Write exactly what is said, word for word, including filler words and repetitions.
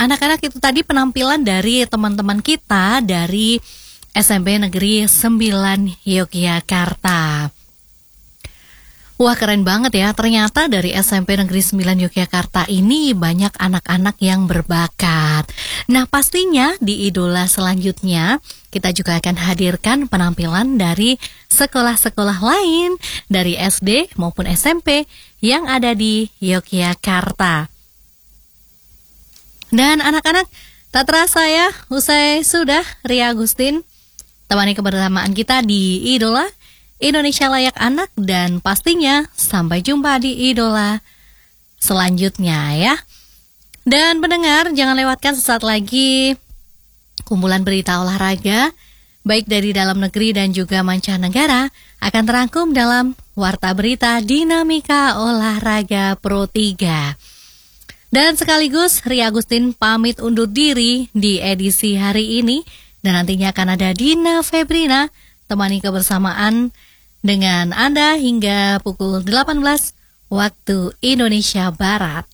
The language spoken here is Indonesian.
anak-anak itu tadi penampilan dari teman-teman kita dari S M P Negeri sembilan Yogyakarta. Wah, keren banget ya, ternyata dari S M P Negeri sembilan Yogyakarta ini banyak anak-anak yang berbakat. Nah, pastinya di Idola selanjutnya kita juga akan hadirkan penampilan dari sekolah-sekolah lain, dari S D maupun S M P yang ada di Yogyakarta. Dan anak-anak, tak terasa ya, usai sudah Ria Agustin temani kebersamaan kita di Idola Indonesia Layak Anak, dan pastinya sampai jumpa di Idola selanjutnya ya. Dan pendengar, jangan lewatkan sesaat lagi kumpulan berita olahraga baik dari dalam negeri dan juga mancanegara akan terangkum dalam Warta Berita Dinamika Olahraga Pro tiga. Dan sekaligus Ria Agustin pamit undur diri di edisi hari ini, dan nantinya akan ada Dina Febrina temani kebersamaan dengan Anda hingga pukul delapan belas waktu Indonesia Barat.